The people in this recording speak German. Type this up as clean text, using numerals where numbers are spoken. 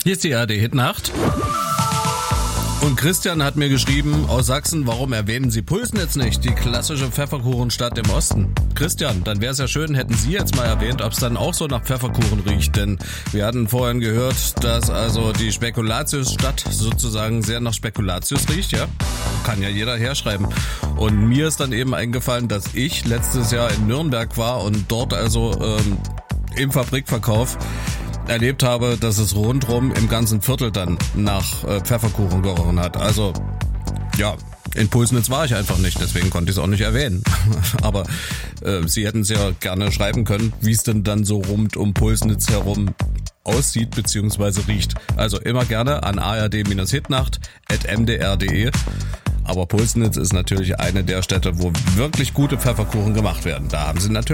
Hier ist die ARD-Hitnacht. Und Christian hat mir geschrieben aus Sachsen, warum erwähnen Sie Pulsnitz nicht, die klassische Pfefferkuchenstadt im Osten? Christian, dann wäre es ja schön, hätten Sie jetzt mal erwähnt, ob es dann auch so nach Pfefferkuchen riecht. Denn wir hatten vorhin gehört, dass also die Spekulatiusstadt sozusagen sehr nach Spekulatius riecht, ja? Kann ja jeder herschreiben. Und mir ist dann eben eingefallen, dass ich letztes Jahr in Nürnberg war und dort also im Fabrikverkauf erlebt habe, dass es rundrum im ganzen Viertel dann nach Pfefferkuchen gerochen hat. Also, ja, in Pulsnitz war ich einfach nicht, deswegen konnte ich es auch nicht erwähnen. Aber Sie hätten es ja gerne schreiben können, wie es denn dann so rund um Pulsnitz herum aussieht bzw. riecht. Also immer gerne an ard-hitnacht@mdr.de. Aber Pulsnitz ist natürlich eine der Städte, wo wirklich gute Pfefferkuchen gemacht werden. Da haben Sie natürlich